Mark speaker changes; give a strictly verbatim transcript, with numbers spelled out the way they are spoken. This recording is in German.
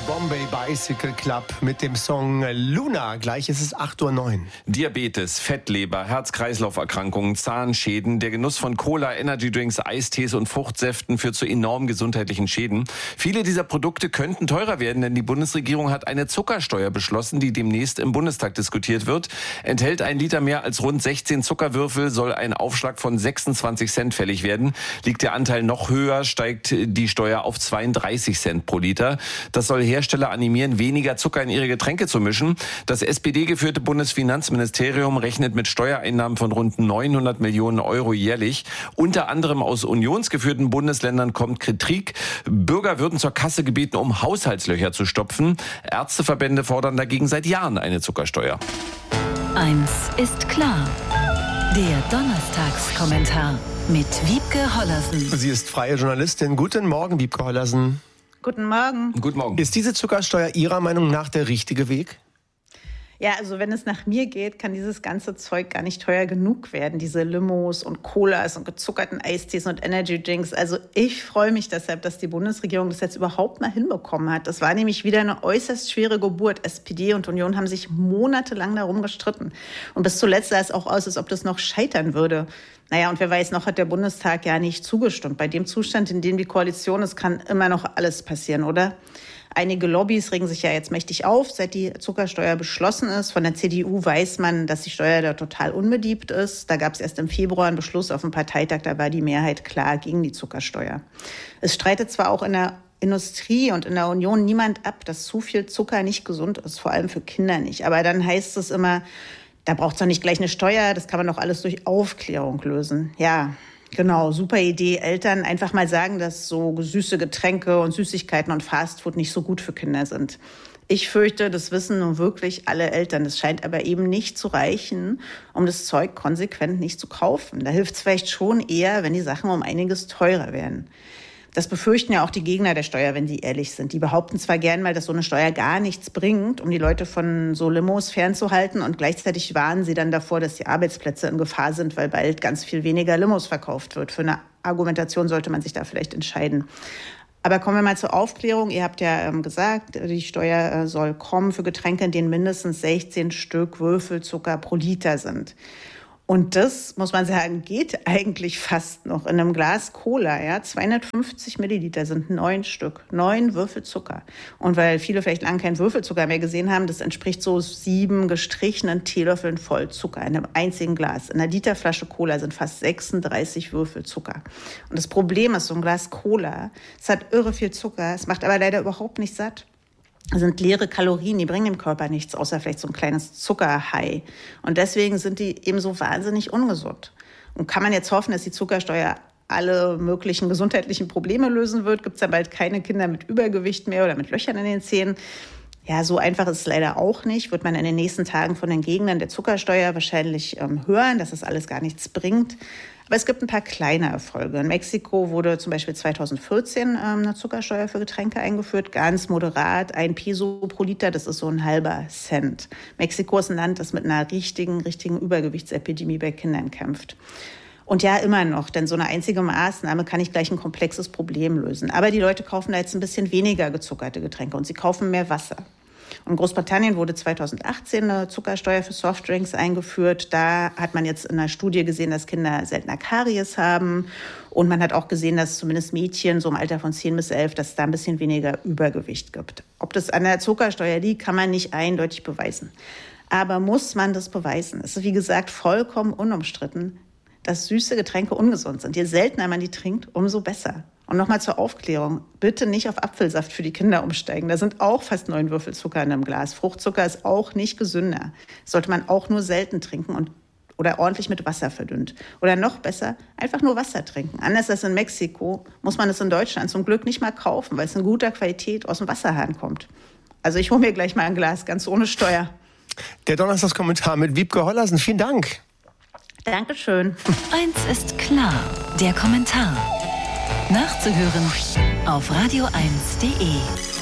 Speaker 1: Bombay Bicycle Club mit dem Song Luna. Gleich ist es acht Uhr neun.
Speaker 2: Diabetes, Fettleber, Herz-Kreislauf-Erkrankungen, Zahnschäden. Der Genuss von Cola, Energydrinks, Eistees und Fruchtsäften führt zu enormen gesundheitlichen Schäden. Viele dieser Produkte könnten teurer werden, denn die Bundesregierung hat eine Zuckersteuer beschlossen, die demnächst im Bundestag diskutiert wird. Enthält ein Liter mehr als rund sechzehn Zuckerwürfel, soll ein Aufschlag von sechsundzwanzig Cent fällig werden. Liegt der Anteil noch höher, steigt die Steuer auf zweiunddreißig Cent pro Liter. Das soll Hersteller animieren, weniger Zucker in ihre Getränke zu mischen. Das S P D-geführte Bundesfinanzministerium rechnet mit Steuereinnahmen von rund neunhundert Millionen Euro jährlich. Unter anderem aus unionsgeführten Bundesländern kommt Kritik. Bürger würden zur Kasse gebeten, um Haushaltslöcher zu stopfen. Ärzteverbände fordern dagegen seit Jahren eine Zuckersteuer.
Speaker 3: Eins ist klar. Der Donnerstagskommentar mit Wiebke Hollersen.
Speaker 1: Sie ist freie Journalistin. Guten Morgen, Wiebke Hollersen.
Speaker 4: Guten Morgen.
Speaker 2: Guten Morgen.
Speaker 1: Ist diese Zuckersteuer Ihrer Meinung nach der richtige Weg?
Speaker 4: Ja, also wenn es nach mir geht, kann dieses ganze Zeug gar nicht teuer genug werden. Diese Limos und Colas und gezuckerten Eistees und Energydrinks. Also ich freue mich deshalb, dass die Bundesregierung das jetzt überhaupt mal hinbekommen hat. Das war nämlich wieder eine äußerst schwere Geburt. S P D und Union haben sich monatelang darum gestritten. Und bis zuletzt sah es auch aus, als ob das noch scheitern würde. Naja, und wer weiß, noch hat der Bundestag ja nicht zugestimmt. Bei dem Zustand, in dem die Koalition ist, kann immer noch alles passieren, oder? Einige Lobbys regen sich ja jetzt mächtig auf, seit die Zuckersteuer beschlossen ist. Von der C D U weiß man, dass die Steuer da total unbeliebt ist. Da gab es erst im Februar einen Beschluss auf dem Parteitag, da war die Mehrheit klar gegen die Zuckersteuer. Es streitet zwar auch in der Industrie und in der Union niemand ab, dass zu viel Zucker nicht gesund ist, vor allem für Kinder nicht. Aber dann heißt es immer, da braucht es doch nicht gleich eine Steuer, das kann man doch alles durch Aufklärung lösen. Ja, genau, super Idee. Eltern einfach mal sagen, dass so süße Getränke und Süßigkeiten und Fastfood nicht so gut für Kinder sind. Ich fürchte, das wissen nun wirklich alle Eltern. Das scheint aber eben nicht zu reichen, um das Zeug konsequent nicht zu kaufen. Da hilft es vielleicht schon eher, wenn die Sachen um einiges teurer werden. Das befürchten ja auch die Gegner der Steuer, wenn die ehrlich sind. Die behaupten zwar gern mal, dass so eine Steuer gar nichts bringt, um die Leute von so Limos fernzuhalten. Und gleichzeitig warnen sie dann davor, dass die Arbeitsplätze in Gefahr sind, weil bald ganz viel weniger Limos verkauft wird. Für eine Argumentation sollte man sich da vielleicht entscheiden. Aber kommen wir mal zur Aufklärung. Ihr habt ja ähm, gesagt, die Steuer äh, soll kommen für Getränke, in denen mindestens sechzehn Stück Würfelzucker pro Liter sind. Und das, muss man sagen, geht eigentlich fast noch. In einem Glas Cola, ja, zweihundertfünfzig Milliliter sind neun Stück, neun Würfel Zucker. Und weil viele vielleicht lange keinen Würfelzucker mehr gesehen haben, das entspricht so sieben gestrichenen Teelöffeln voll Zucker in einem einzigen Glas. In einer Literflasche Cola sind fast sechsunddreißig Würfel Zucker. Und das Problem ist, so ein Glas Cola, es hat irre viel Zucker, es macht aber leider überhaupt nicht satt. Das sind leere Kalorien, die bringen dem Körper nichts, außer vielleicht so ein kleines Zuckerhai. Und deswegen sind die eben so wahnsinnig ungesund. Und kann man jetzt hoffen, dass die Zuckersteuer alle möglichen gesundheitlichen Probleme lösen wird? Gibt es dann bald keine Kinder mit Übergewicht mehr oder mit Löchern in den Zähnen? Ja, so einfach ist es leider auch nicht. Wird man in den nächsten Tagen von den Gegnern der Zuckersteuer wahrscheinlich ähm, hören, dass das alles gar nichts bringt. Aber es gibt ein paar kleine Erfolge. In Mexiko wurde zum Beispiel zweitausendvierzehn ähm, eine Zuckersteuer für Getränke eingeführt, ganz moderat, ein Peso pro Liter, das ist so ein halber Cent. Mexiko ist ein Land, das mit einer richtigen, richtigen Übergewichtsepidemie bei Kindern kämpft. Und ja, immer noch, denn so eine einzige Maßnahme kann nicht gleich ein komplexes Problem lösen. Aber die Leute kaufen da jetzt ein bisschen weniger gezuckerte Getränke und sie kaufen mehr Wasser. In Großbritannien wurde zweitausendachtzehn eine Zuckersteuer für Softdrinks eingeführt. Da hat man jetzt in einer Studie gesehen, dass Kinder seltener Karies haben. Und man hat auch gesehen, dass zumindest Mädchen so im Alter von zehn bis elf, dass es da ein bisschen weniger Übergewicht gibt. Ob das an der Zuckersteuer liegt, kann man nicht eindeutig beweisen. Aber muss man das beweisen? Es ist, wie gesagt, vollkommen unumstritten, dass süße Getränke ungesund sind. Je seltener man die trinkt, umso besser. Und nochmal zur Aufklärung, bitte nicht auf Apfelsaft für die Kinder umsteigen. Da sind auch fast neun Würfel Zucker in einem Glas. Fruchtzucker ist auch nicht gesünder. Das sollte man auch nur selten trinken und oder ordentlich mit Wasser verdünnt. Oder noch besser, einfach nur Wasser trinken. Anders als in Mexiko muss man es in Deutschland zum Glück nicht mal kaufen, weil es in guter Qualität aus dem Wasserhahn kommt. Also ich hole mir gleich mal ein Glas, ganz ohne Steuer.
Speaker 1: Der Donnerstagskommentar mit Wiebke Hollersen. Vielen Dank.
Speaker 4: Dankeschön.
Speaker 3: Eins ist klar, der Kommentar. Nachzuhören auf radio eins punkt de.